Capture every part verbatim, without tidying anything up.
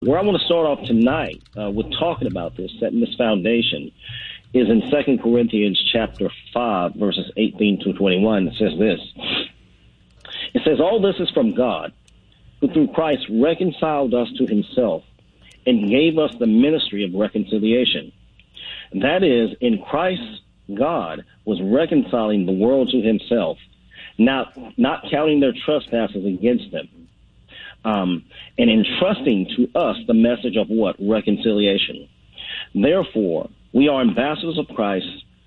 Where I want to start off tonight uh, with talking about this, setting this foundation, is in Second Corinthians chapter five, verses eighteen to twenty-one. It says this. It says, all this is from God, who through Christ reconciled us to himself and gave us the ministry of reconciliation. That is, in Christ, God was reconciling the world to himself, not, not counting their trespasses against them. Um, and entrusting to us the message of what? Reconciliation. Therefore, we are ambassadors of Christ,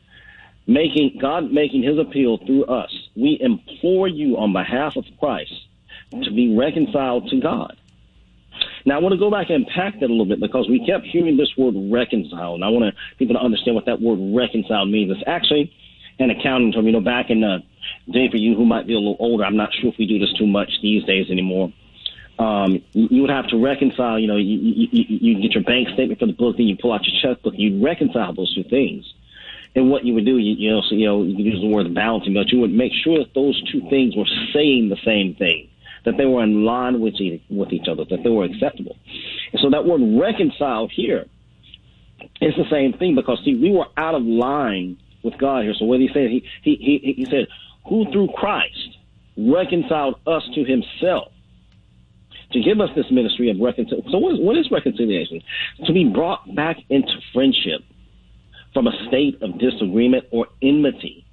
making God making his appeal through us. We implore you on behalf of Christ to be reconciled to God. Now, I want to go back and unpack that a little bit because we kept hearing this word reconcile, and I want to, people to understand what that word reconcile means. It's actually an accounting term. You know, back in the day, for you who might be a little older, I'm not sure if we do this too much these days anymore. Um, you would have to reconcile, you know, you, you, you, you get your bank statement for the book, then you pull out your checkbook, you'd reconcile those two things. And what you would do, you, you know, so, you know, you could use the word balancing, but you would make sure that those two things were saying the same thing, that they were in line with, each, with each other, that they were acceptable. And so that word reconcile here is the same thing because, see, we were out of line with God here. So what he said, he, he, he, he said, who through Christ reconciled us to himself, to give us this ministry of reconciliation. So what is, what is reconciliation? To be brought back into friendship from a state of disagreement or enmity,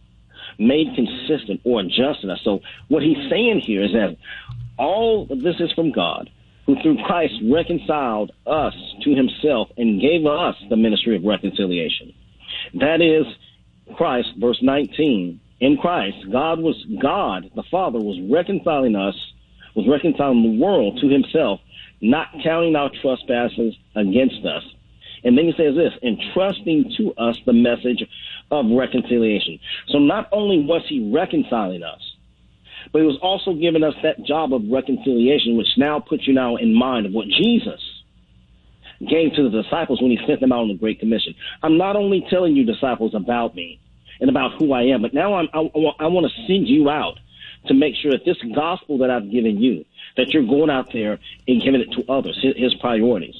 made consistent or adjusted us. So what he's saying here is that all of this is from God, who through Christ reconciled us to himself and gave us the ministry of reconciliation. That is Christ, verse nineteen. In Christ, God was God, the Father, was reconciling us was reconciling the world to himself, not counting our trespasses against us. And then he says this, entrusting to us the message of reconciliation. So not only was he reconciling us, but he was also giving us that job of reconciliation, which now puts you now in mind of what Jesus gave to the disciples when he sent them out on the Great Commission. I'm not only telling you, disciples, about me and about who I am, but now I'm, I, I want to send you out to make sure that this gospel that I've given you, that you're going out there and giving it to others, his, his priorities.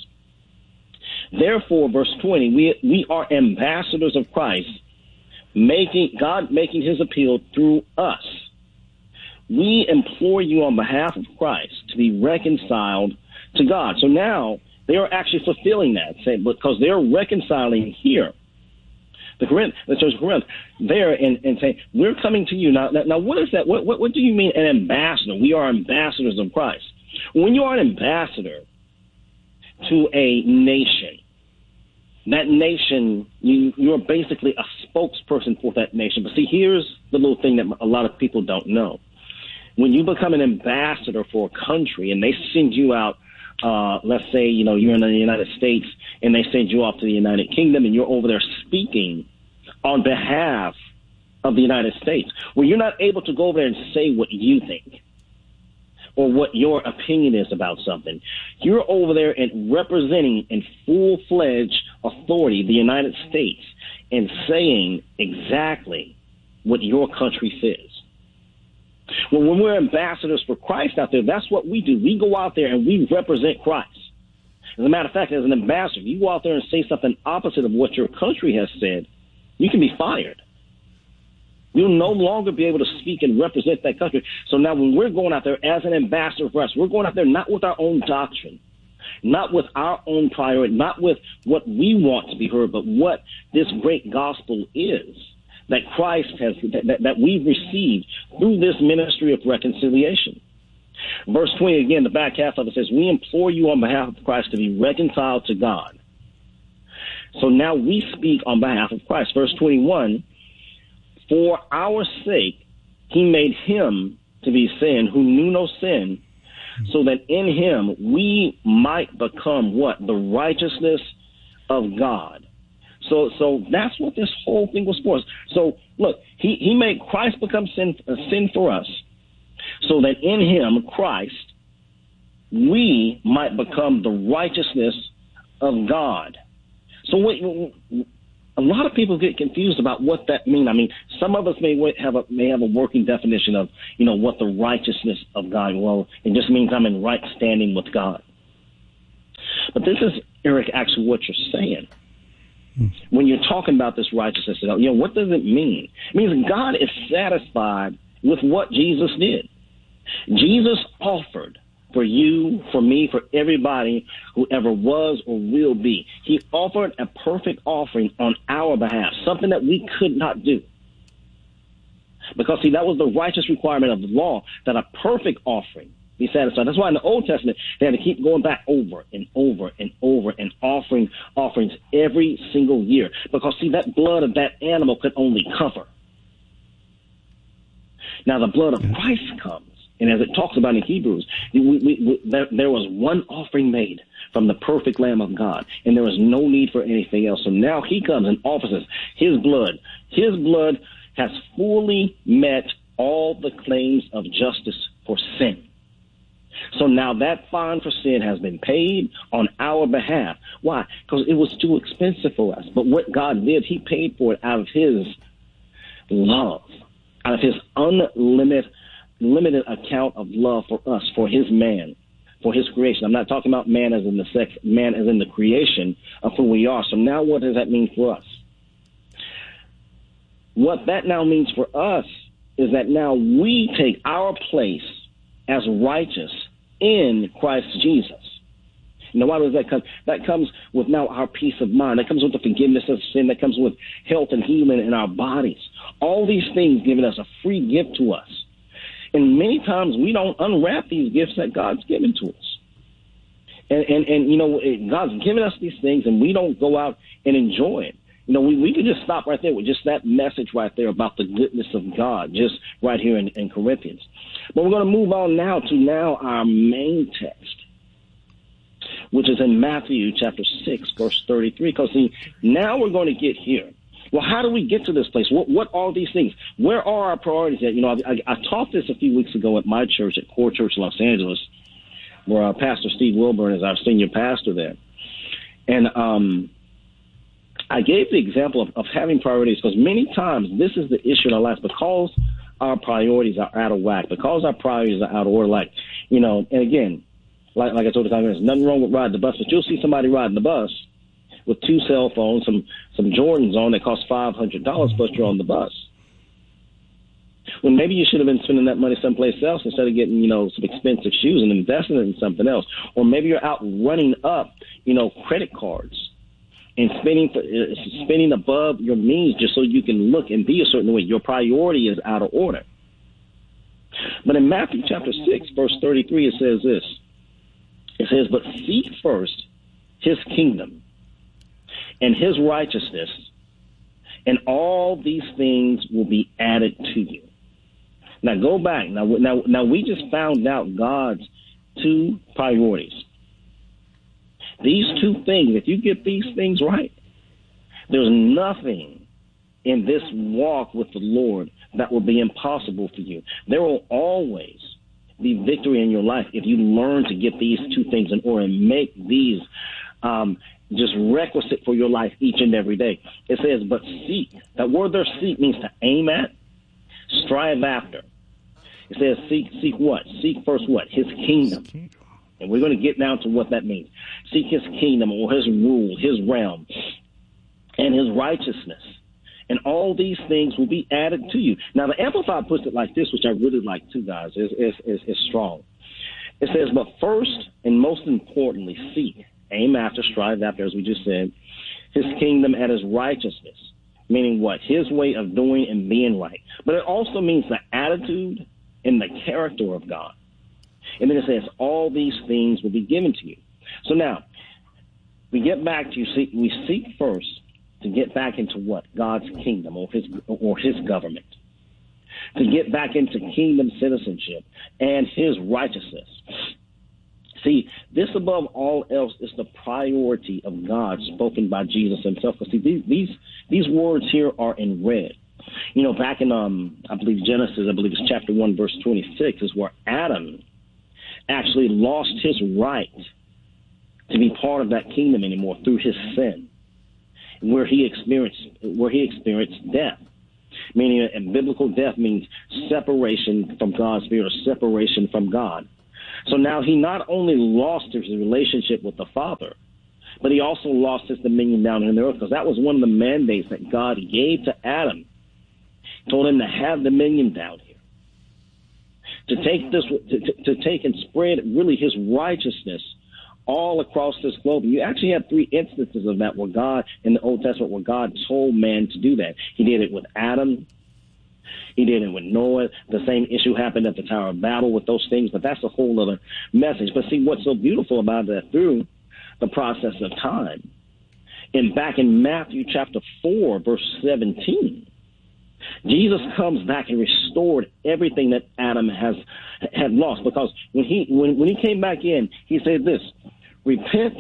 Therefore, verse twenty, we we are ambassadors of Christ, making God making his appeal through us. We implore you on behalf of Christ to be reconciled to God. So now they are actually fulfilling that, say, because they're reconciling here. The Corinth, the church of Corinth, there and, and say, we're coming to you. Now, now what is that? What, what, what do you mean an ambassador? We are ambassadors of Christ. When you are an ambassador to a nation, that nation, you, you're basically a spokesperson for that nation. But see, here's the little thing that a lot of people don't know. When you become an ambassador for a country and they send you out, uh, let's say, you know, you're in the United States and they send you off to the United Kingdom and you're over there speaking on behalf of the United States, where you're not able to go over there and say what you think or what your opinion is about something. You're over there and representing in full-fledged authority the United States and saying exactly what your country says. Well, when we're ambassadors for Christ out there, that's what we do. We go out there and we represent Christ. As a matter of fact, as an ambassador, you go out there and say something opposite of what your country has said, you can be fired. You'll no longer be able to speak and represent that country. So now when we're going out there as an ambassador for us, we're going out there not with our own doctrine, not with our own priority, not with what we want to be heard, but what this great gospel is that Christ has, that, that we've received through this ministry of reconciliation. Verse twenty, again, the back half of it says, we implore you on behalf of Christ to be reconciled to God. So now we speak on behalf of Christ. Verse twenty-one, for our sake, he made him to be sin who knew no sin, so that in him we might become what? The righteousness of God. So so that's what this whole thing was for. So look, he, he made Christ become sin, uh, sin for us, so that in him, Christ, we might become the righteousness of God. So what, a lot of people get confused about what that means. I mean, some of us may have a may have a working definition of, you know, what the righteousness of God. Well, it just means I'm in right standing with God. But this is, Eric, actually what you're saying. When you're talking about this righteousness, you know, what does it mean? It means God is satisfied with what Jesus did. Jesus offered for you, for me, for everybody who ever was or will be. He offered a perfect offering on our behalf, something that we could not do. Because, see, that was the righteous requirement of the law, that a perfect offering be satisfied. That's why in the Old Testament, they had to keep going back over and over and over and offering offerings every single year. Because, see, that blood of that animal could only cover. Now, the blood of Christ comes. And as it talks about in Hebrews, we, we, we, there, there was one offering made from the perfect Lamb of God, and there was no need for anything else. So now he comes and offers us his blood. His blood has fully met all the claims of justice for sin. So now that fine for sin has been paid on our behalf. Why? Because it was too expensive for us. But what God did, he paid for it out of his love, out of his unlimited limited account of love for us, for his man, for his creation. I'm not talking about man as in the sex, man as in the creation of who we are. So now what does that mean for us? What that now means for us is that now we take our place as righteous in Christ Jesus. Now, why does that come? That comes with now our peace of mind. That comes with the forgiveness of sin. That comes with health and healing in our bodies. All these things giving us a free gift to us. And many times we don't unwrap these gifts that God's given to us. And, and, and you know, God's given us these things, and we don't go out and enjoy it. You know, we, we could just stop right there with just that message right there about the goodness of God, just right here in, in Corinthians. But we're going to move on now to now our main text, which is in Matthew chapter six, verse thirty-three. Because, see, now we're going to get here. Well, how do we get to this place? What what are these things? Where are our priorities at? You know, I, I, I taught this a few weeks ago at my church, at Core Church Los Angeles, where uh, Pastor Steve Wilburn is our senior pastor there. And um, I gave the example of, of having priorities, because many times this is the issue in our lives, because our priorities are out of whack, because our priorities are out of order. Like, you know, and again, like, like I told the Congress, nothing wrong with riding the bus, but you'll see somebody riding the bus with two cell phones, some some Jordans on that cost five hundred dollars, but you're on the bus. Well, maybe you should have been spending that money someplace else instead of getting, you know, some expensive shoes and investing it in something else. Or maybe you're out running up, you know, credit cards and spending uh, spending above your means just so you can look and be a certain way. Your priority is out of order. But in Matthew chapter six, verse thirty-three, it says this. It says, "But seek first his kingdom and his righteousness, and all these things will be added to you." Now go back. Now, now, now we just found out God's two priorities. These two things, if you get these things right, there's nothing in this walk with the Lord that will be impossible for you. There will always be victory in your life if you learn to get these two things in order and make these um, just requisite for your life each and every day. It says, but seek. That word there, seek, means to aim at, strive after. It says seek, seek what? Seek first what? His kingdom. And we're going to get down to what that means. Seek his kingdom or his rule, his realm, and his righteousness. And all these things will be added to you. Now, the Amplified puts it like this, which I really like too, guys. Is is is, is strong. It says, but first and most importantly, seek, aim after, strive after, as we just said, his kingdom and his righteousness. Meaning what? His way of doing and being right. But it also means the attitude and the character of God. And then it says, all these things will be given to you. So now, we get back to, see, we seek first to get back into what? God's kingdom or his or his government. To get back into kingdom citizenship and his righteousness. See, this above all else is the priority of God spoken by Jesus himself. Because see, these, these these words here are in red. You know, back in, um, I believe, Genesis, I believe it's chapter one, verse twenty-six, is where Adam actually lost his right to be part of that kingdom anymore through his sin, where he experienced where he experienced death. Meaning, and biblical death means separation from God's spirit, or separation from God. So now he not only lost his relationship with the Father, but he also lost his dominion down in the earth, because that was one of the mandates that God gave to Adam. He told him to have dominion down here, to take this, to, to, to take and spread really his righteousness all across this globe. And you actually have three instances of that where God, in the Old Testament, where God told man to do that. He did it with Adam. He did it with Noah. The same issue happened at the Tower of Babel with those things, but that's a whole other message. But see, what's so beautiful about that, through the process of time, and back in Matthew chapter four, verse seventeen, Jesus comes back and restored everything that Adam has had lost. Because when he when, when he came back in, he said this: repent,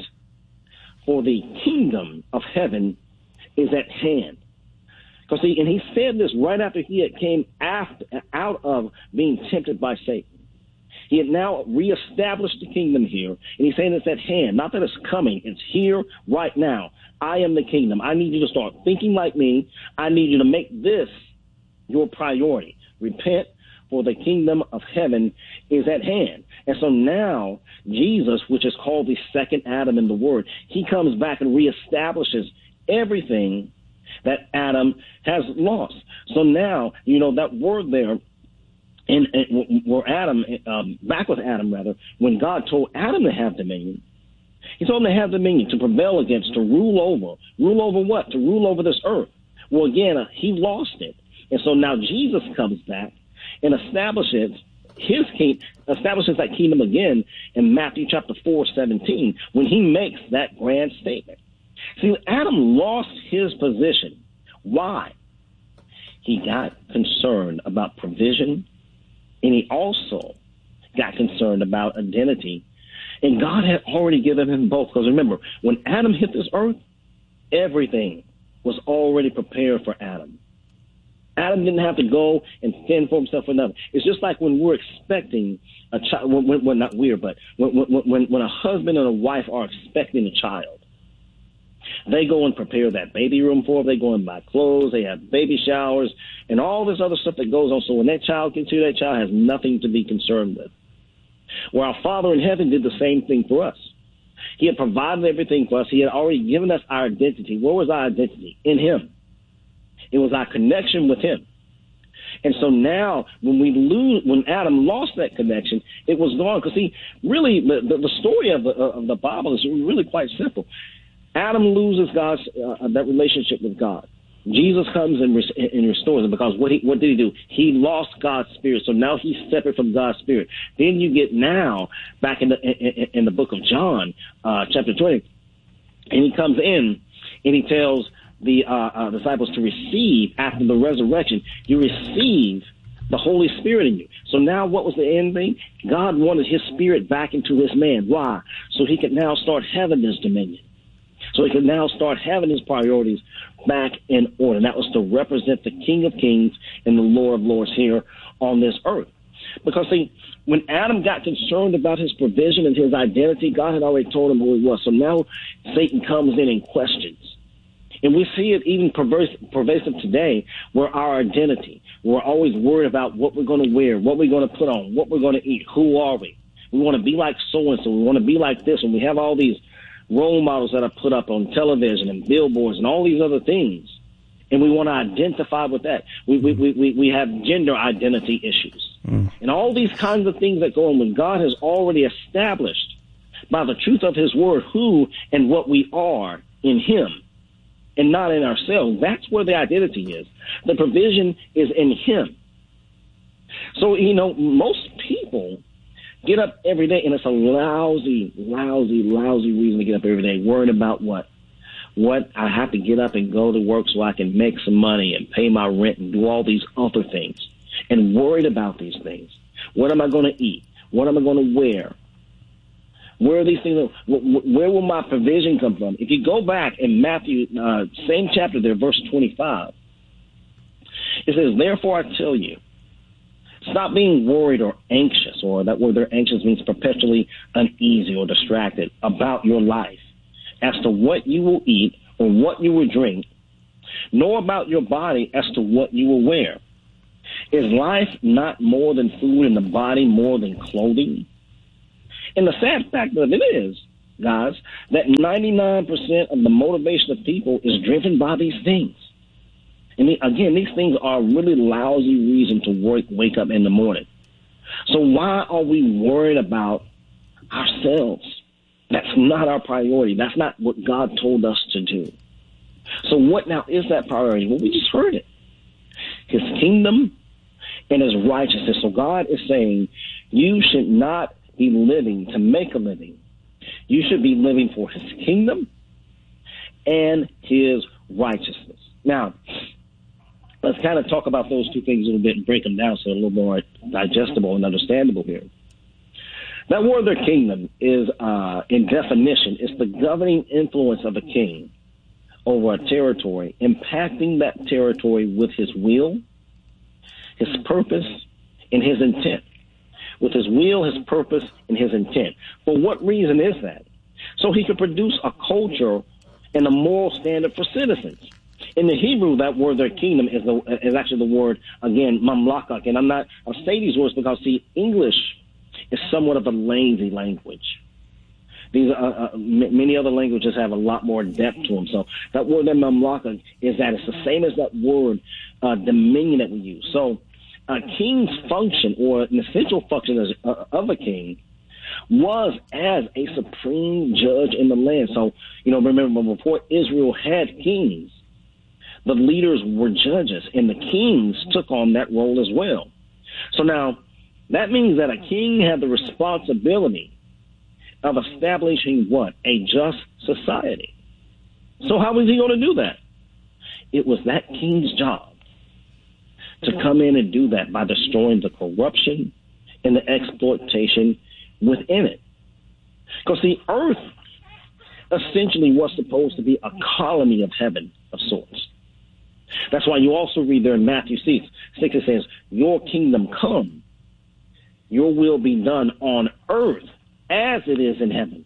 for the kingdom of heaven is at hand. Because he, and he said this right after he had came after, out of being tempted by Satan. He had now reestablished the kingdom here, and he's saying it's at hand. Not that it's coming, it's here right now. I am the kingdom. I need you to start thinking like me. I need you to make this your priority. Repent, for the kingdom of heaven is at hand. And so now Jesus, which is called the second Adam in the Word, he comes back and reestablishes everything that Adam has lost. So now, you know, that word there, and, and where Adam, um, back with Adam rather, when God told Adam to have dominion, he told him to have dominion, to prevail against, to rule over. Rule over what? To rule over this earth. Well, again, uh, he lost it. And so now Jesus comes back and establishes his king, establishes that kingdom again in Matthew chapter four, seventeen, when he makes that grand statement. See, Adam lost his position. Why? He got concerned about provision, and he also got concerned about identity. And God had already given him both. Because remember, when Adam hit this earth, everything was already prepared for Adam. Adam didn't have to go and fend for himself or nothing. It's just like when we're expecting a child, well, well, not we're, but when, when, when a husband and a wife are expecting a child. They go and prepare that baby room for it. They go and buy clothes. They have baby showers and all this other stuff that goes on. So when that child gets here, that child has nothing to be concerned with. Well, our Father in heaven did the same thing for us. He had provided everything for us. He had already given us our identity. What was our identity? In him. It was our connection with him. And so now when we lose, when Adam lost that connection, it was gone. Because see, really, the, the, the story of the, of the Bible is really quite simple. Adam loses God's uh, that relationship with God. Jesus comes and, res- and restores it, because what he what did he do? He lost God's spirit, so now he's separate from God's spirit. Then you get now back in the in, in the book of John, uh, chapter twenty, and he comes in and he tells the uh, uh, disciples to receive after the resurrection. You receive the Holy Spirit in you. So now what was the end thing? God wanted his spirit back into his man. Why? So he could now start having this dominion. So he could now start having his priorities back in order. And that was to represent the King of Kings and the Lord of Lords here on this earth. Because, see, when Adam got concerned about his provision and his identity, God had already told him who he was. So now Satan comes in and questions. And we see it even pervasive, pervasive today, where our identity, we're always worried about what we're going to wear, what we're going to put on, what we're going to eat, who are we? We want to be like so-and-so. We want to be like this. And we have all these role models that are put up on television and billboards and all these other things. And we want to identify with that. We we we, we have gender identity issues. Mm. And all these kinds of things that go on when God has already established by the truth of his word who and what we are in him and not in ourselves. That's where the identity is. The provision is in him. So, you know, most people get up every day, and it's a lousy, lousy, lousy reason to get up every day, worrying about what? What I have to get up and go to work so I can make some money and pay my rent and do all these other things, and worried about these things. What am I going to eat? What am I going to wear? Where are these things? Where will my provision come from? If you go back in Matthew, uh, same chapter there, verse twenty-five, it says, therefore I tell you, stop being worried or anxious, or that word there, anxious, means perpetually uneasy or distracted about your life as to what you will eat or what you will drink, nor about your body as to what you will wear. Is life not more than food and the body more than clothing? And the sad fact of it is, guys, that ninety-nine percent of the motivation of people is driven by these things. And again, these things are a really lousy reason to work, wake up in the morning. So why are we worried about ourselves? That's not our priority. That's not what God told us to do. So what now is that priority? Well, we just heard it. His kingdom and his righteousness. So God is saying you should not be living to make a living. You should be living for his kingdom and his righteousness. Now, let's kind of talk about those two things a little bit and break them down so they're a little more digestible and understandable here. That word, their kingdom, is, uh, in definition, it's the governing influence of a king over a territory, impacting that territory with his will, his purpose, and his intent. With his will, his purpose, and his intent. For what reason is that? So he could produce a culture and a moral standard for citizens. In the Hebrew, that word, their kingdom, is, the, is actually the word, again, mamlaka. And I'm not, I'll say these words because, see, English is somewhat of a lazy language. These uh, uh, m- many other languages have a lot more depth to them. So that word, that mamlaka, is that it's the same as that word uh, dominion that we use. So a king's function, or an essential function as, uh, of a king, was as a supreme judge in the land. So, you know, remember, before Israel had kings, the leaders were judges, and the kings took on that role as well. So now, that means that a king had the responsibility of establishing what? A just society. So how was he going to do that? It was that king's job to come in and do that by destroying the corruption and the exploitation within it. Because the earth essentially was supposed to be a colony of heaven of sorts. That's why you also read there in Matthew six, six it says, your kingdom come, your will be done on earth as it is in heaven.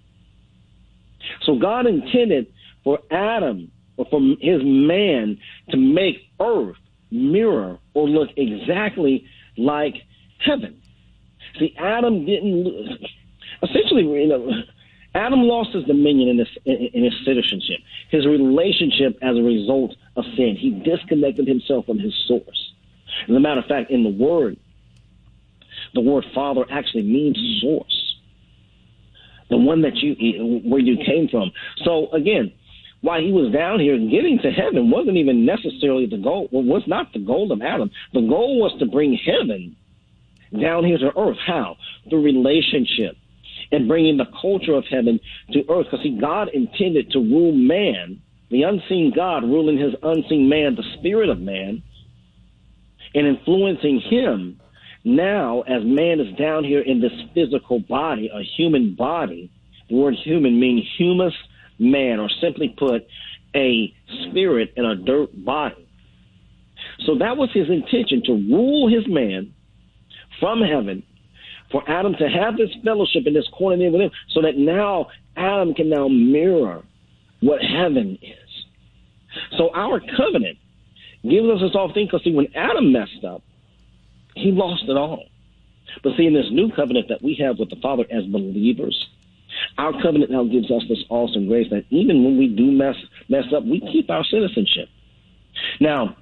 So God intended for Adam, or for his man, to make earth mirror or look exactly like heaven. See, Adam didn't, essentially, you know, Adam lost his dominion in, this, in, in his citizenship, his relationship as a result of sin. He disconnected himself from his source. As a matter of fact, in the word, the word Father actually means source, the one that you, where you came from. So again, while he was down here, getting to heaven wasn't even necessarily the goal, well, was not the goal of Adam. The goal was to bring heaven down here to earth. How? Through relationship and bringing the culture of heaven to earth. Because, see, God intended to rule man, the unseen God ruling his unseen man, the spirit of man, and influencing him now as man is down here in this physical body, a human body. The word human means humus man, or simply put, a spirit in a dirt body. So that was his intention, to rule his man from heaven, for Adam to have this fellowship and this koinonia with him, so that now Adam can now mirror what heaven is. So our covenant gives us this all thing, because, see, when Adam messed up, he lost it all. But see, in this new covenant that we have with the Father as believers, our covenant now gives us this awesome grace that even when we do mess mess up, we keep our citizenship. Now,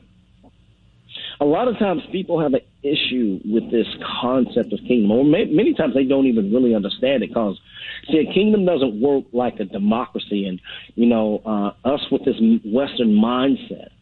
a lot of times people have an issue with this concept of kingdom, or may, many times they don't even really understand it, because, see, a kingdom doesn't work like a democracy. And, you know, uh, us with this Western mindset,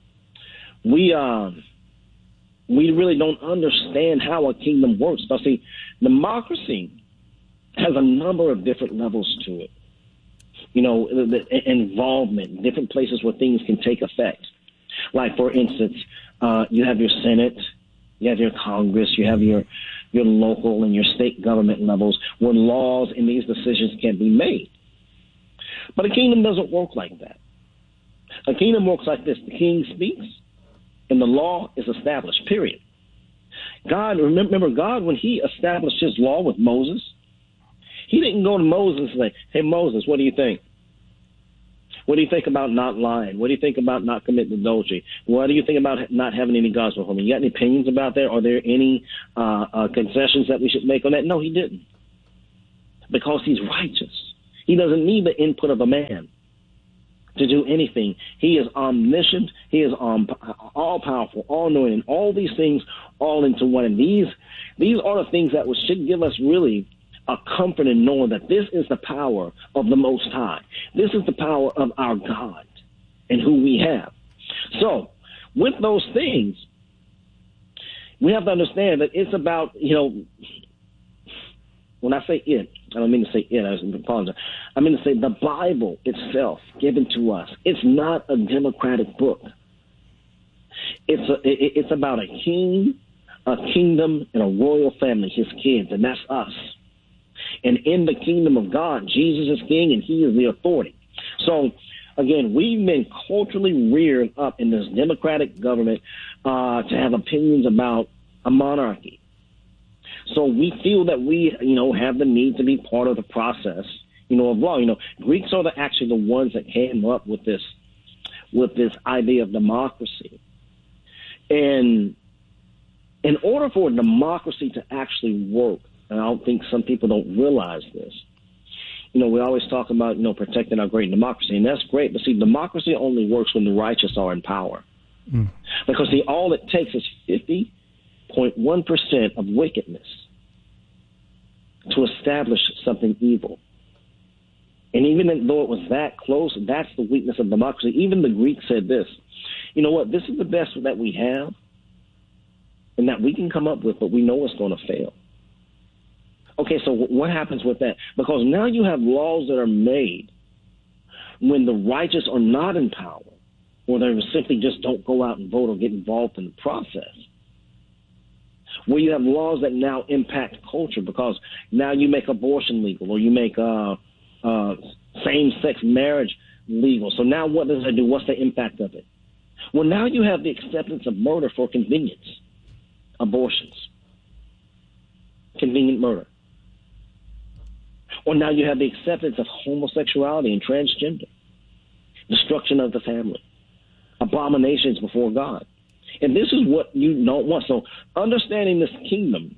we uh, we really don't understand how a kingdom works. But, see, democracy has a number of different levels to it. You know, the, the involvement, different places where things can take effect. Like, for instance, uh, you have your Senate, you have your Congress, you have your your local and your state government levels where laws and these decisions can be made. But a kingdom doesn't work like that. A kingdom works like this. The king speaks, and the law is established, period. God, remember, God, when he established his law with Moses, he didn't go to Moses and say, hey, Moses, what do you think? What do you think about not lying? What do you think about not committing adultery? What do you think about not having any gods before me? You got any opinions about that? Are there any uh, uh, concessions that we should make on that? No, he didn't. because he's righteous. He doesn't need the input of a man to do anything. He is omniscient. He is um, all-powerful, all-knowing, and all these things all into one. And these, these are the things that should give us really a comfort in knowing that this is the power of the Most High. This is the power of our God and who we have. So, with those things, we have to understand that it's about, you know, when I say it, I don't mean to say it, I apologize. I mean to say the Bible itself given to us. It's not a democratic book. It's a, it, it's about a king, a kingdom, and a royal family, his kids, and that's us. And in the kingdom of God, Jesus is king, and he is the authority. So, again, we've been culturally reared up in this democratic government uh, to have opinions about a monarchy. So we feel that we, you know, have the need to be part of the process, you know, of law. You know, Greeks are the, actually the ones that came up with this, with this idea of democracy. And in order for a democracy to actually work, and I don't think some people don't realize this, you know, we always talk about, you know, protecting our great democracy, and that's great. But see, democracy only works when the righteous are in power. Mm. Because, see, all it takes is fifty point one percent of wickedness to establish something evil. And even though it was that close, that's the weakness of democracy. Even the Greeks said this, you know what, this is the best that we have and that we can come up with, but we know it's going to fail. Okay, so what happens with that? Because now you have laws that are made when the righteous are not in power, or they simply just don't go out and vote or get involved in the process. Where you have laws that now impact culture because now you make abortion legal or you make uh, uh, same-sex marriage legal. So now what does that do? What's the impact of it? Well, now you have the acceptance of murder for convenience, abortions, convenient murder. Or now you have the acceptance of homosexuality and transgender, destruction of the family, abominations before God. And this is what you don't want. So understanding this kingdom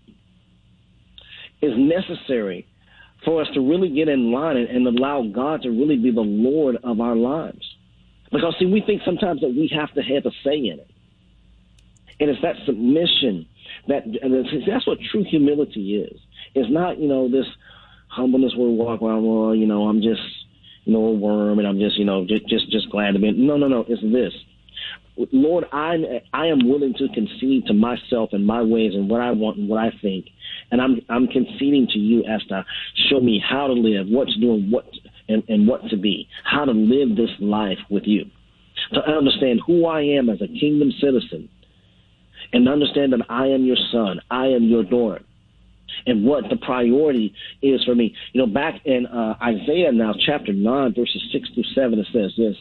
is necessary for us to really get in line and, and allow God to really be the Lord of our lives. Because, see, we think sometimes that we have to have a say in it. And it's that submission, that and that's what true humility is. It's not, you know, this humbleness where we walk around, well, you know, I'm just, you know, a worm and I'm just, you know, just just, just glad to be. No, no, no, it's this. Lord, I'm, I am willing to concede to myself and my ways and what I want and what I think. And I'm I'm conceding to you as to show me how to live, what to do, and what, and, and what to be, how to live this life with you, to understand who I am as a kingdom citizen, and understand that I am your son, I am your daughter, and what the priority is for me. You know, back in uh, Isaiah now, chapter nine, verses six through seven, it says this,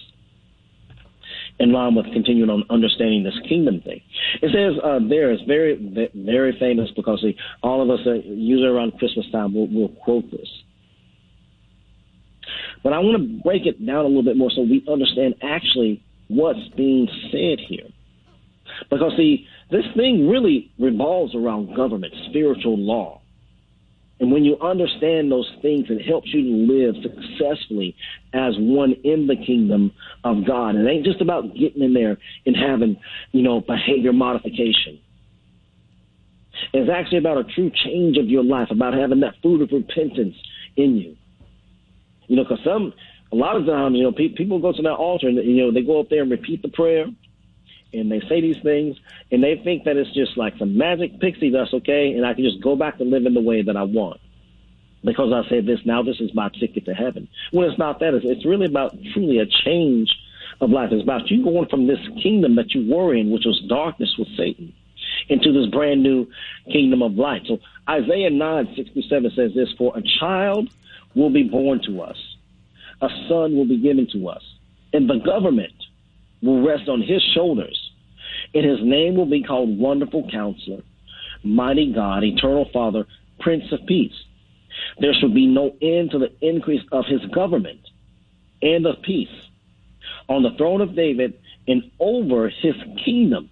in line with continuing on understanding this kingdom thing. It says uh, there, it's very, very famous because see, all of us, uh, usually around Christmas time, will will quote this. But I want to break it down a little bit more so we understand actually what's being said here. Because, see, this thing really revolves around government, spiritual law. And when you understand those things, it helps you to live successfully as one in the kingdom of God. It ain't just about getting in there and having, you know, behavior modification. It's actually about a true change of your life, about having that fruit of repentance in you. You know, because some, a lot of times, you know, pe- people go to that altar and, you know, they go up there and repeat the prayer and they say these things and they think that it's just like some magic pixie dust, okay, and I can just go back to living the way that I want. Because I said this, now this is my ticket to heaven. Well, it's not that. It's, it's really about truly a change of life. It's about you going from this kingdom that you were in, which was darkness with Satan, into this brand new kingdom of light. So Isaiah nine, six through seven says this, for a child will be born to us, a son will be given to us, and the government will rest on his shoulders, and his name will be called Wonderful Counselor, Mighty God, Eternal Father, Prince of Peace. There shall be no end to the increase of his government and of peace on the throne of David and over his kingdom,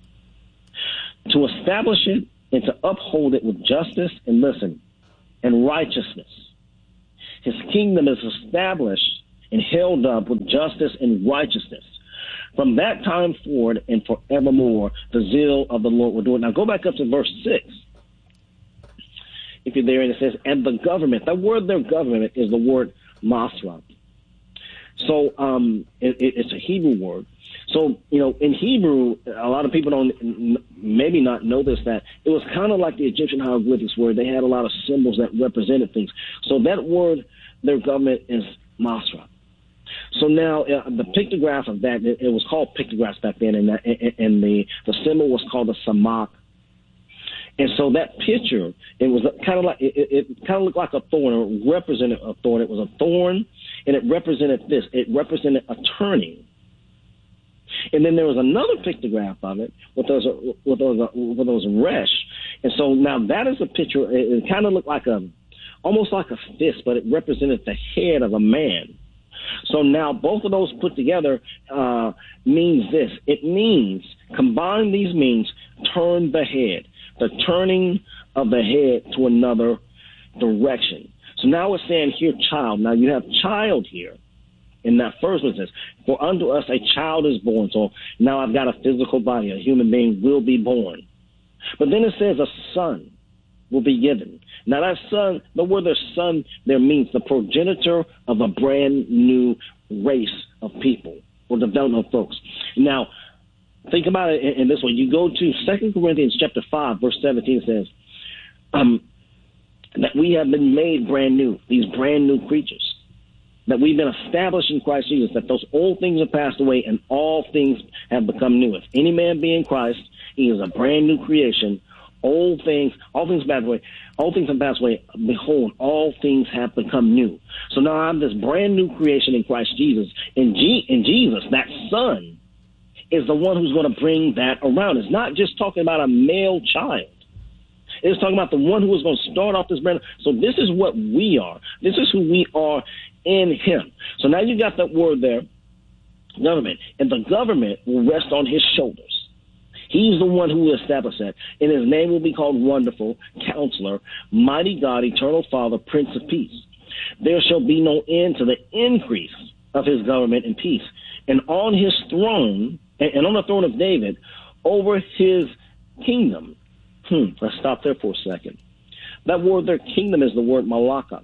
to establish it and to uphold it with justice and listen and righteousness. His kingdom is established and held up with justice and righteousness. From that time forward and forevermore, the zeal of the Lord will do it. Now go back up to verse six. If you're there, and it says, and the government, the word there, government, is the word Masra. So um, it, it's a Hebrew word. So, you know, in Hebrew, a lot of people don't maybe not know this, that it was kind of like the Egyptian hieroglyphics where they had a lot of symbols that represented things. So that word, their government, is Masra. So now uh, the pictograph of that, it, it was called pictographs back then, and, that, and, and the, the symbol was called a samak. And so that picture, it was kind of like, it, it kind of looked like a thorn, or represented a thorn. It was a thorn, and it represented this. It represented a turning. And then there was another pictograph of it with those with those with those resh. And so now that is a picture. It, it kind of looked like a, almost like a fist, but it represented the head of a man. So now both of those put together uh, means this. It means, combine these means, turn the head, the turning of the head to another direction. So now it's saying here, child. Now you have child here. In that first one, it says, for unto us a child is born. So now I've got a physical body. A human being will be born. But then it says a son will be given. Now that son, the word their son there means the progenitor of a brand new race of people or development of folks. Now, think about it in, in this way. You go to Second Corinthians chapter five, verse seventeen, it says, um, that we have been made brand new, these brand new creatures. That we've been established in Christ Jesus, that those old things have passed away and all things have become new. If any man be in Christ, he is a brand new creation. Old things, all things passed away, all things have passed away. Behold, all things have become new. So now I'm this brand new creation in Christ Jesus. In, G- in Jesus, that son is the one who's going to bring that around. It's not just talking about a male child. It's talking about the one who is going to start off this brand. So this is what we are. This is who we are in him. So now you got that word there, government. And the government will rest on his shoulders. He's the one who will establish that. And his name will be called Wonderful, Counselor, Mighty God, Eternal Father, Prince of Peace. There shall be no end to the increase of his government and peace. And on his throne, and on the throne of David, over his kingdom. Hmm, let's stop there for a second. That word there, kingdom, is the word malaka.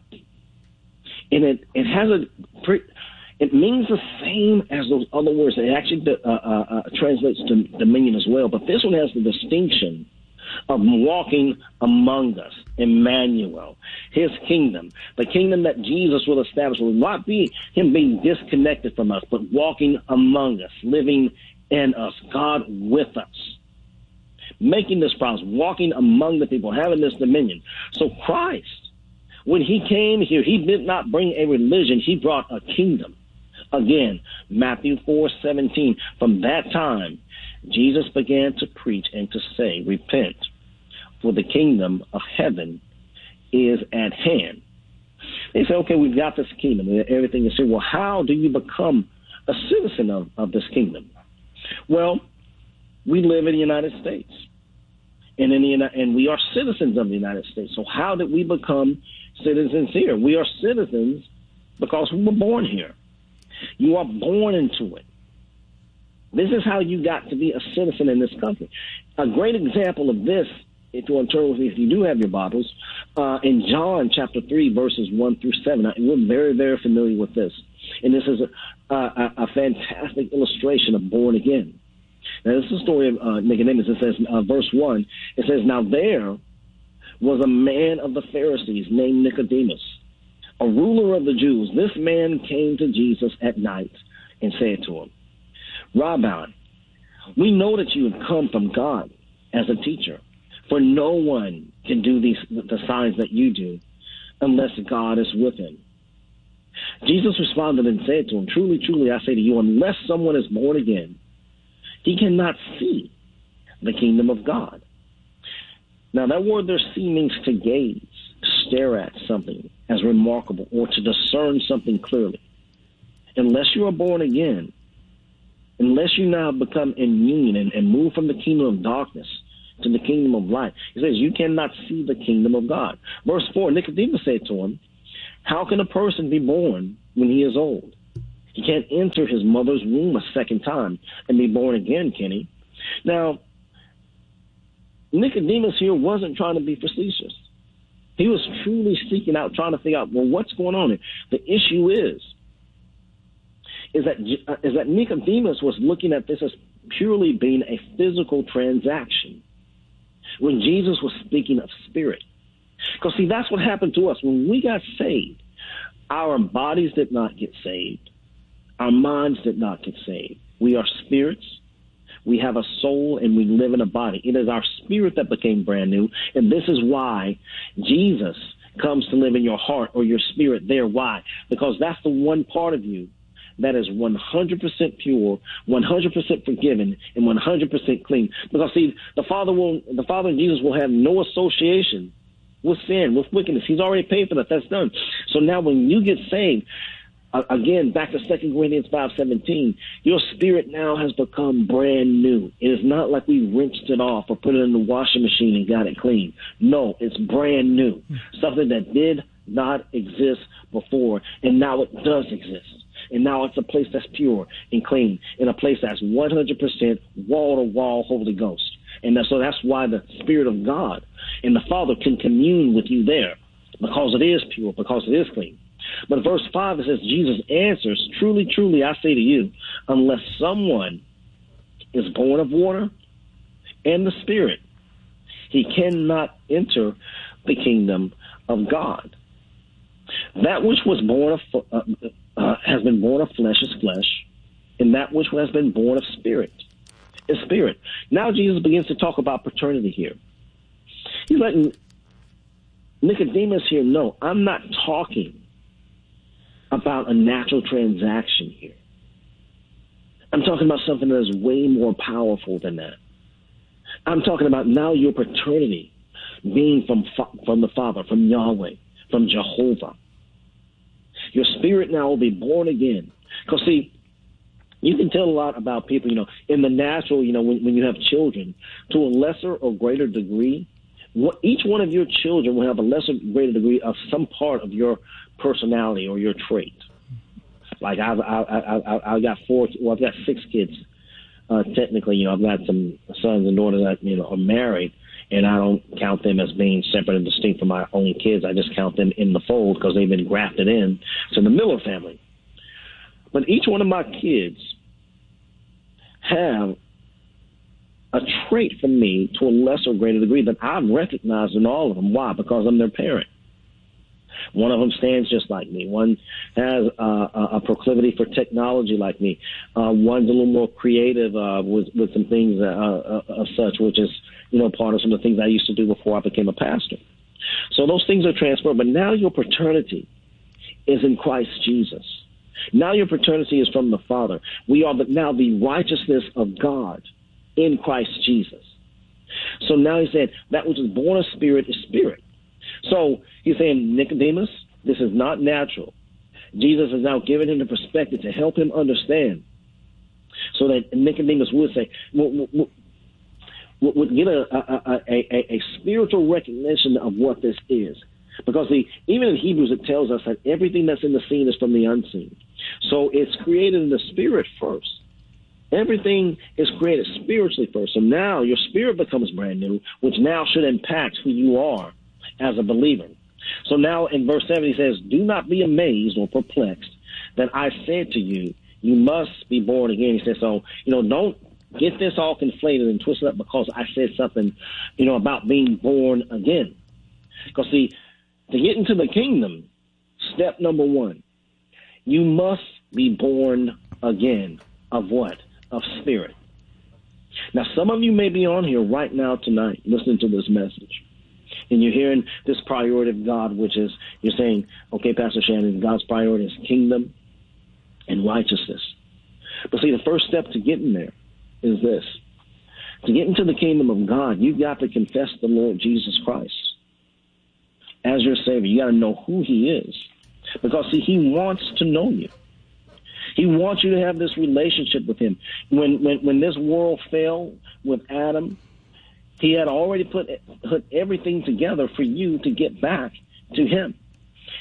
And it, it has a, it means the same as those other words. It actually uh, uh, uh, translates to dominion as well. But this one has the distinction of walking among us, Emmanuel, his kingdom, the kingdom that Jesus will establish will not be him being disconnected from us, but walking among us, living in us, God with us, making this promise, walking among the people, having this dominion. So Christ, when he came here, he did not bring a religion. He brought a kingdom. Again, Matthew four seventeen. From that time, Jesus began to preach and to say, repent, for the kingdom of heaven is at hand. They say, okay, we've got this kingdom. Everything is here. Well, how do you become a citizen of, of this kingdom? Well, we live in the United States. And, in the, and we are citizens of the United States. So how did we become citizens here? We are citizens because we were born here. You are born into it. This is how you got to be a citizen in this country. A great example of this, if you want to turn with me, if you do have your Bibles, uh, in John chapter three, verses one through seven. We're very, very familiar with this. And this is a, a, a fantastic illustration of born again. Now, this is the story of uh, Nicodemus. It says, uh, verse one, it says, now there was a man of the Pharisees named Nicodemus, a ruler of the Jews. This man came to Jesus at night and said to him, Rabbi, we know that you have come from God as a teacher, for no one can do these the signs that you do unless God is with him. Jesus responded and said to him, truly, truly, I say to you, unless someone is born again, he cannot see the kingdom of God. Now, that word there, see, means to gaze, to stare at something as remarkable, or to discern something clearly. Unless you are born again, unless you now become immune and, and move from the kingdom of darkness to the kingdom of light, he says you cannot see the kingdom of God. Verse four, Nicodemus said to him, How can a person be born when he is old? He can't enter his mother's womb a second time and be born again, can he? Now, Nicodemus here wasn't trying to be facetious. He was truly seeking out, trying to figure out, well, what's going on here? The issue is, is that, is that Nicodemus was looking at this as purely being a physical transaction when Jesus was speaking of spirit. Because, see, that's what happened to us. When we got saved, our bodies did not get saved. Our minds did not get saved. We are spirits. We have a soul, and we live in a body. It is our spirit that became brand new, and this is why Jesus comes to live in your heart or your spirit there. Why? Because that's the one part of you that is one hundred percent pure, one hundred percent forgiven, and one hundred percent clean. Because, see, the Father will, the Father and Jesus will have no association with sin, with wickedness. He's already paid for that. That's done. So now when you get saved, uh, again, back to Second Corinthians five seventeen, your spirit now has become brand new. It is not like we rinsed it off or put it in the washing machine and got it clean. No, it's brand new. Something that did not exist before, and now it does exist. And now it's a place that's pure and clean, in a place that's one hundred percent wall-to-wall Holy Ghost. And so that's why the Spirit of God and the Father can commune with you there, because it is pure, because it is clean. But verse five, it says, Jesus answers, truly, truly, I say to you, unless someone is born of water and the Spirit, he cannot enter the kingdom of God. That which was born of uh, uh, has been born of flesh is flesh, and that which has been born of spirit is spirit. Now Jesus begins to talk about paternity here. He's letting Nicodemus here know, I'm not talking about a natural transaction here. I'm talking about something that is way more powerful than that. I'm talking about now your paternity being from from the Father, from Yahweh, from Jehovah. Your spirit now will be born again. Because, see, you can tell a lot about people, you know, in the natural, you know, when, when you have children, to a lesser or greater degree, what, each one of your children will have a lesser or greater degree of some part of your personality or your trait. Like I've, I, I, I, I got four, well, I've got six kids. Uh, technically, you know, I've got some sons and daughters that, you know, are married, and I don't count them as being separate and distinct from my own kids. I just count them in the fold because they've been grafted in to the Miller family. But each one of my kids have a trait from me to a lesser or greater degree that I've recognized in all of them. Why? Because I'm their parent. One of them stands just like me. One has uh, a proclivity for technology like me. Uh, one's a little more creative uh, with, with some things uh, uh, of such, which is, you know, part of some of the things I used to do before I became a pastor. So those things are transferred. But now your paternity is in Christ Jesus. Now your paternity is from the Father. We are the, now the righteousness of God in Christ Jesus. So now he said, that which is born of spirit is spirit. So he's saying, Nicodemus, this is not natural. Jesus has now given him the perspective to help him understand, so that Nicodemus would say, would, would, would get a, a, a, a spiritual recognition of what this is. Because the, even in Hebrews, it tells us that everything that's in the seen is from the unseen. So it's created in the spirit first. Everything is created spiritually first. So now your spirit becomes brand new, which now should impact who you are as a believer. So now in verse seven, he says, do not be amazed or perplexed that I said to you, you must be born again. He says, so, you know, don't get this all conflated and twisted up because I said something, you know, about being born again. Because, see, to get into the kingdom, step number one, you must be born again. Of what? Of spirit. Now, some of you may be on here right now tonight listening to this message, and you're hearing this priority of God, which is, you're saying, okay, Pastor Shannon, God's priority is kingdom and righteousness. But see, the first step to getting there is this. To get into the kingdom of God, you've got to confess the Lord Jesus Christ as your Savior. You got to know who he is. Because, see, he wants to know you. He wants you to have this relationship with him. When when, when this world fell with Adam, he had already put, put everything together for you to get back to him.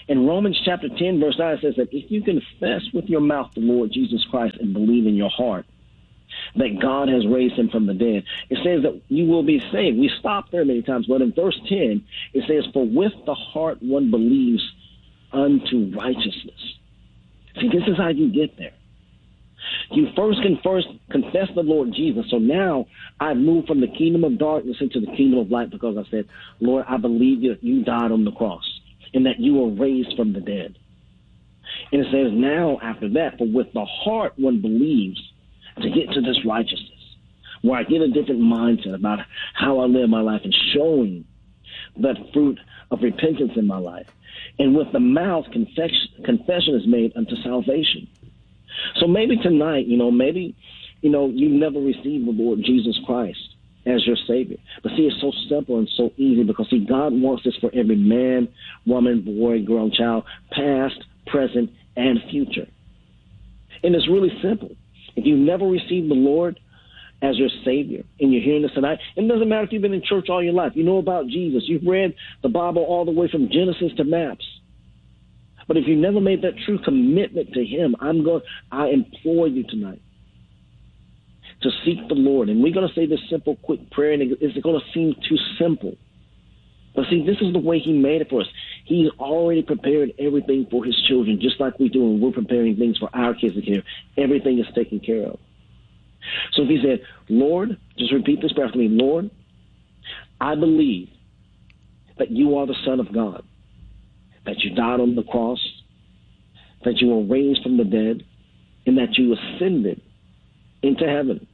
In Romans chapter ten, verse nine, it says that if you confess with your mouth the Lord Jesus Christ and believe in your heart that God has raised him from the dead, it says that you will be saved. We stop there many times, but in verse ten, it says, for with the heart one believes unto righteousness. See, this is how you get there. You first can first confess the Lord Jesus. So now I've moved from the kingdom of darkness into the kingdom of light because I said, Lord, I believe that you died on the cross and that you were raised from the dead. And it says now after that, for with the heart one believes to get to this righteousness, where I get a different mindset about how I live my life and showing that fruit of repentance in my life. And with the mouth, confession, confession is made unto salvation. So maybe tonight, you know, maybe, you know, you never received the Lord Jesus Christ as your Savior. But see, it's so simple and so easy because, see, God wants this for every man, woman, boy, girl, child, past, present, and future. And it's really simple. If you've never received the Lord as your Savior and you're hearing this tonight, it doesn't matter if you've been in church all your life. You know about Jesus. You've read the Bible all the way from Genesis to maps. But if you never made that true commitment to him, I'm going, I implore you tonight to seek the Lord. And we're going to say this simple, quick prayer, and it's going to seem too simple. But see, this is the way he made it for us. He's already prepared everything for his children, just like we do, and we're preparing things for our kids to care. Everything is taken care of. So if he said, Lord, just repeat this prayer after me. Lord, I believe that you are the Son of God, that you died on the cross, that you were raised from the dead, and that you ascended into heaven.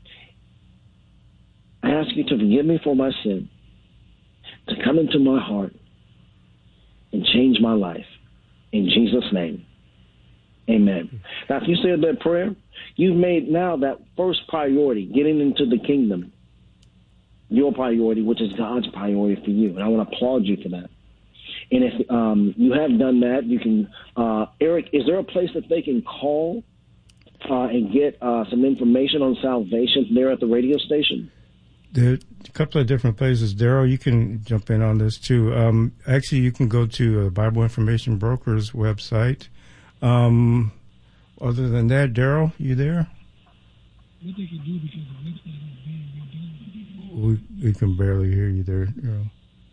I ask you to forgive me for my sin, to come into my heart and change my life. In Jesus' name, amen. Now, if you said that prayer, you've made now that first priority, getting into the kingdom, your priority, which is God's priority for you. And I want to applaud you for that. And if um, you have done that, you can, uh, Eric, is there a place that they can call uh, and get uh, some information on salvation there at the radio station? There are a couple of different places. Daryl, you can jump in on this too. Um, actually, you can go to uh, Bible Information Brokers website. Um, other than that, Daryl, you there? What they can do because the website is being redone. We, we can barely hear you there, Daryl.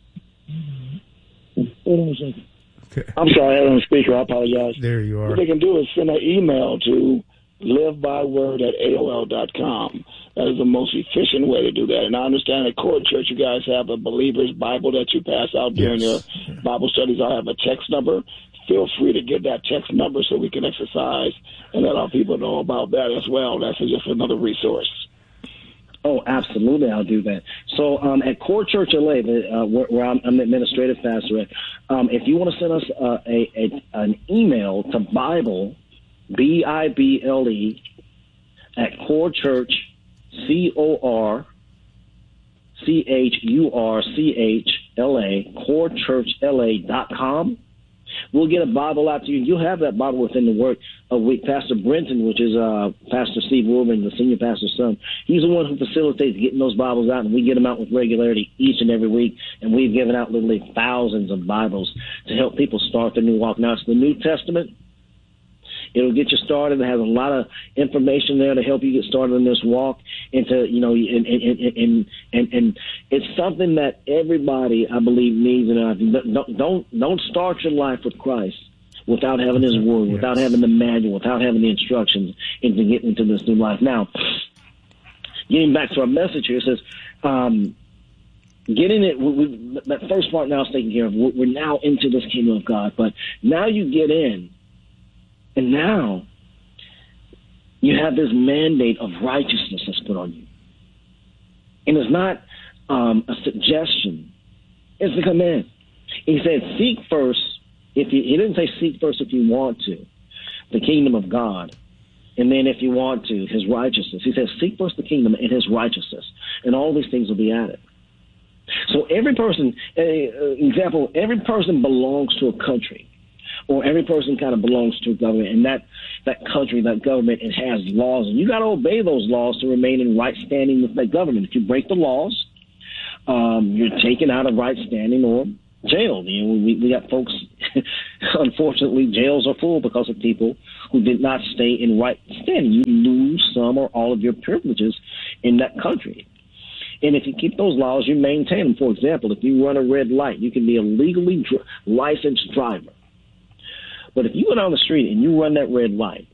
Hold on a second. Okay. I'm sorry, I had on speaker. I apologize. There you are. What they can do is send an email to livebyword at A O L dot com. That is the most efficient way to do that. And I understand at Core Church you guys have a believer's Bible that you pass out during Yes. your Bible studies. I have a text number. Feel free to get that text number so we can exercise and let our people know about that as well. That's just another resource. Oh, absolutely, I'll do that. So um, at Core Church L A, uh, where, where I'm, I'm administrative pastor at, um, if you want to send us uh, a, a an email to Bible, B I B L E, at Core Church, C O R C H U R C H L A, core church L A dot com. We'll get a Bible out to you. You'll have that Bible within the work of week. Pastor Brenton, which is uh, Pastor Steve Wilburn, the senior pastor's son, he's the one who facilitates getting those Bibles out, and we get them out with regularity each and every week. And we've given out literally thousands of Bibles to help people start their new walk. Now, it's the New Testament. It'll get you started. It has a lot of information there to help you get started in this walk. And to, you know, and and and and, and it's something that everybody, I believe, needs. And don't don't don't start your life with Christ without having His Word, yes. without having the manual, without having the instructions into getting into this new life. Now, getting back to our message here, it says, um, getting it. We, we, that first part now is taken care of. We're now into this kingdom of God, but now you get in. And now you have this mandate of righteousness that's put on you. And it's not um, a suggestion. It's a command. He said, seek first, if you, he didn't say seek first if you want to, the kingdom of God. And then if you want to, his righteousness. He says, seek first the kingdom and his righteousness. And all these things will be added. So every person, uh, example, every person belongs to a country. Or every person kind of belongs to a government, and that, that country, that government, it has laws, and you got to obey those laws to remain in right standing with that government. If you break the laws, um, you're taken out of right standing or jailed. You know, we, we got folks Unfortunately, jails are full because of people who did not stay in right standing. You lose some or all of your privileges in that country. And if you keep those laws, you maintain them. For example, if you run a red light, you can be a legally dr- licensed driver. But if you go down the street and you run that red light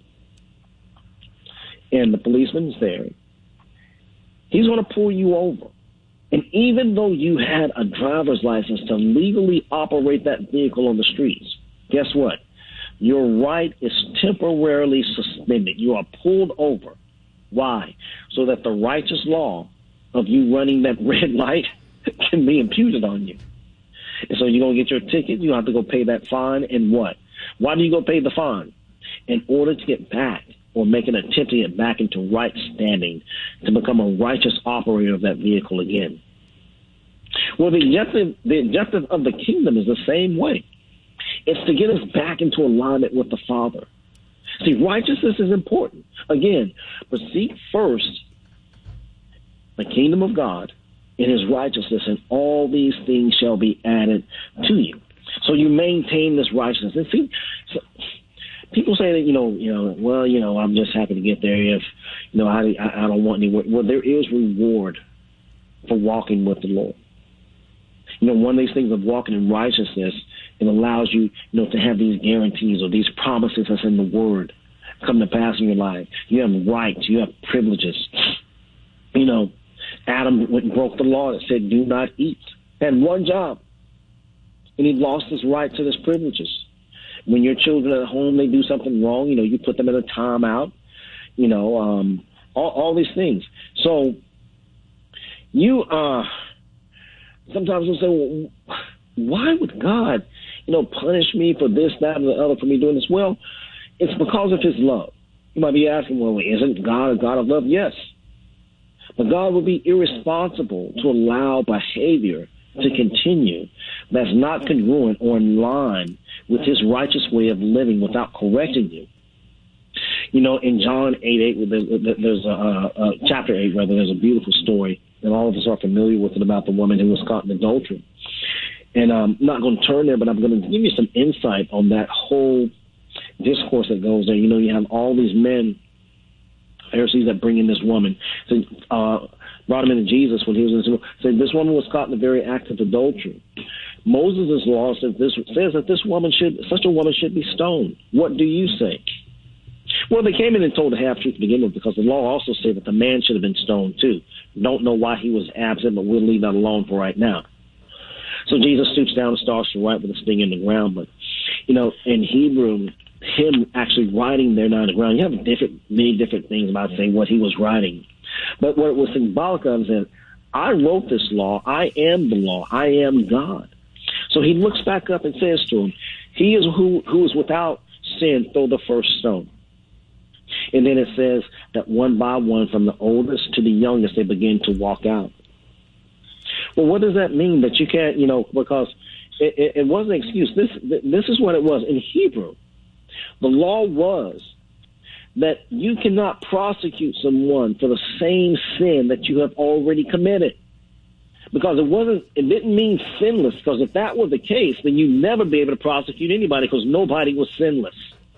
and the policeman's there, he's going to pull you over. And even though you had a driver's license to legally operate that vehicle on the streets, guess what? Your right is temporarily suspended. You are pulled over. Why? So that the righteous law of you running that red light can be imputed on you. And so you're going to get your ticket. You have to go pay that fine. And what? Why do you go pay the fine? In order to get back or make an attempt to get back into right standing, to become a righteous operator of that vehicle again. Well, the objective, the objective of the kingdom is the same way. It's to get us back into alignment with the Father. See, righteousness is important. Again, but seek first the kingdom of God and his righteousness, and all these things shall be added to you. So you maintain this righteousness. And see, so people say that, you know, you know, well, you know, I'm just happy to get there if, you know, I, I don't want any. Well, there is reward for walking with the Lord. You know, one of these things of walking in righteousness, it allows you, you know, to have these guarantees or these promises that's in the Word come to pass in your life. You have rights. You have privileges. You know, Adam went and broke the law that said, do not eat. Had one job. And he lost his right to his privileges. When your children at home, they do something wrong, you know, you put them in a timeout, you know, um, all, all these things. So you, uh, sometimes we'll say, well, why would God, you know, punish me for this, that, and the other, for me doing this? Well, it's because of his love. You might be asking, well, isn't God a God of love? Yes. But God would be irresponsible to allow behavior to continue that's not congruent or in line with his righteous way of living without correcting you. You know, in John eight eight, there's a, a chapter eight, rather, there's a beautiful story, and all of us are familiar with it, about the woman who was caught in adultery. And I'm not going to turn there, but I'm going to give you some insight on that whole discourse that goes there. You know, you have all these men, Pharisees, that bring in this woman. So, uh, brought him into Jesus when he was in the said this woman was caught in the very act of adultery. Moses' law says this says that this woman should such a woman should be stoned. What do you say? Well, they came in and told the half truth to begin with, because the law also said that the man should have been stoned too. Don't know why he was absent, but we'll leave that alone for right now. So Jesus stoops down and starts to write with his finger in the ground. But you know, in Hebrew, him actually writing there down on the ground, you have different many different things about saying what he was writing. But what it was symbolic of is that I wrote this law. I am the law. I am God. So he looks back up and says to him, he is who, who is without sin, throw the first stone. And then it says that one by one, from the oldest to the youngest, they begin to walk out. Well, what does that mean? That you can't, you know, because it, it, it wasn't an excuse. This, this is what it was. In Hebrew, the law was that you cannot prosecute someone for the same sin that you have already committed. Because it wasn't, it didn't mean sinless, because if that were the case, then you'd never be able to prosecute anybody, because nobody was sinless.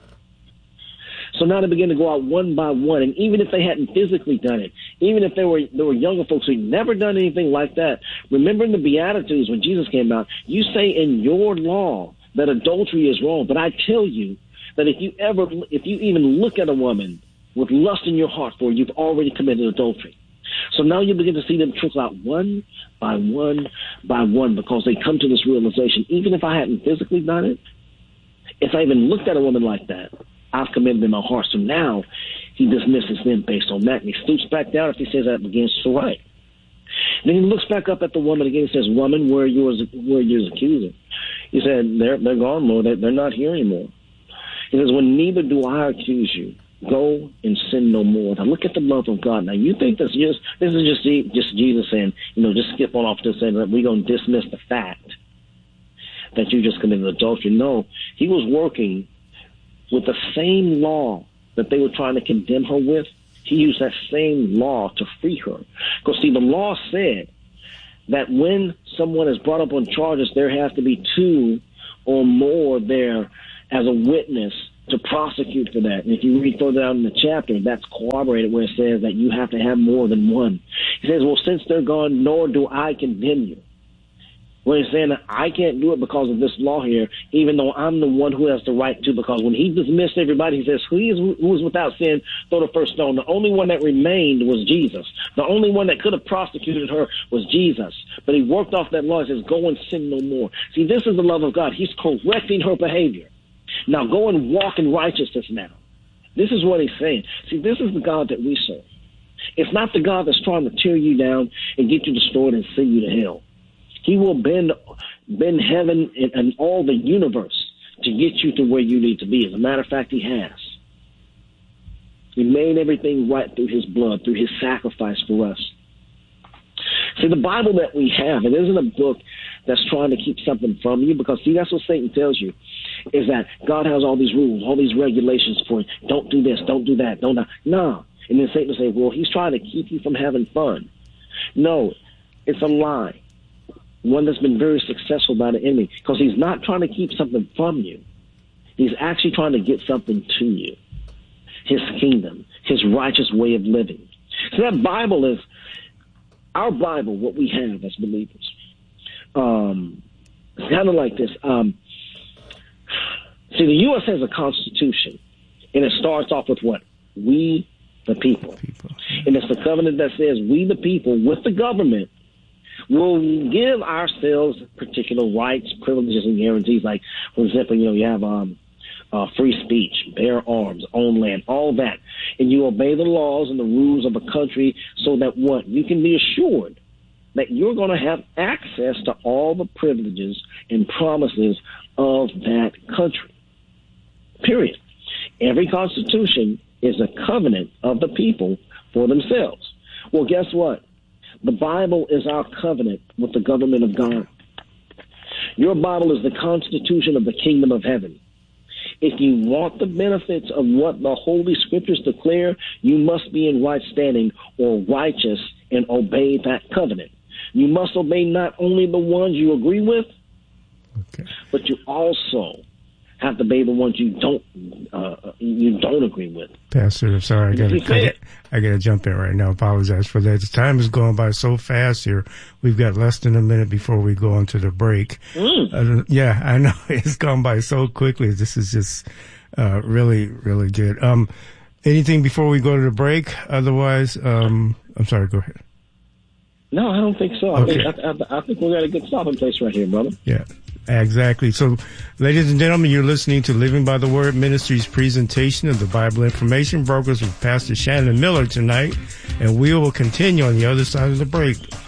So now they begin to go out one by one, and even if they hadn't physically done it, even if they were there were younger folks who'd never done anything like that, remember in the Beatitudes when Jesus came out, you say in your law that adultery is wrong, but I tell you that if you ever, if you even look at a woman with lust in your heart for her, you've already committed adultery. So now you begin to see them trickle out one by one by one, because they come to this realization, even if I hadn't physically done it, if I even looked at a woman like that, I've committed in my heart. So now he dismisses them based on that, and he stoops back down if he says that against the right. Then he looks back up at the woman again and says, woman, where are yours, where are yours accuser? He said, they're, they're gone, Lord. They're not here anymore. He says, well, neither do I accuse you. Go and sin no more. Now look at the love of God. Now you think this just this is just just Jesus saying, you know, just skip on off to saying that we're going to dismiss the fact that you just committed adultery. No, he was working with the same law that they were trying to condemn her with. He used that same law to free her. Because see, the law said that when someone is brought up on charges, there has to be two or more there as a witness to prosecute for that. And if you read further down in the chapter, that's corroborated where it says that you have to have more than one. He says, well, since they're gone, nor do I condemn you. Well, he's saying that I can't do it because of this law here, even though I'm the one who has the right to, because when he dismissed everybody, he says, who is, who is without sin, throw the first stone. The only one that remained was Jesus. The only one that could have prosecuted her was Jesus. But he worked off that law and says, go and sin no more. See, this is the love of God. He's correcting her behavior. Now go and walk in righteousness now. This is what he's saying. See, this is the God that we serve. It's not the God that's trying to tear you down and get you destroyed and send you to hell. He will bend, bend heaven and, and all the universe to get you to where you need to be. As a matter of fact, he has. He made everything right through his blood, through his sacrifice for us. See, the Bible that we have, it isn't a book that's trying to keep something from you, because, see, that's what Satan tells you, is that God has all these rules, all these regulations for you. Don't do this, don't do that, don't. No. And then Satan will say, well, he's trying to keep you from having fun. No, it's a lie. One that's been very successful by the enemy, because he's not trying to keep something from you. He's actually trying to get something to you. His kingdom, his righteous way of living. So that Bible is, our Bible, what we have as believers. Um, it's kind of like this. Um, see, the U S has a constitution, and it starts off with what? We, the people. people. And it's the covenant that says we, the people, with the government, will give ourselves particular rights, privileges, and guarantees. Like, for example, you know, you have um, uh, free speech, bear arms, own land, all that. And you obey the laws and the rules of a country so that what? You can be assured that you're going to have access to all the privileges and promises of that country. Period. Every constitution is a covenant of the people for themselves. Well, guess what? The Bible is our covenant with the government of God. Your Bible is the constitution of the kingdom of heaven. If you want the benefits of what the Holy Scriptures declare, you must be in right standing or righteous and obey that covenant. You must obey not only the ones you agree with, okay, but you also have to obey the ones you don't uh, you don't agree with. Pastor, I'm sorry, I got to I got to jump in right now. Apologize for that. The time is going by so fast here. We've got less than a minute before we go into the break. Mm. Uh, yeah, I know it's gone by so quickly. This is just uh, really, really good. Um, anything before we go to the break? Otherwise, um, I'm sorry. Go ahead. No, I don't think so. Okay. I think I, I, I think we got a good stopping place right here, brother. Yeah. Exactly. So, ladies and gentlemen, you're listening to Living by the Word Ministries presentation of the Bible Information Brokers with Pastor Shannon Miller tonight, and we will continue on the other side of the break.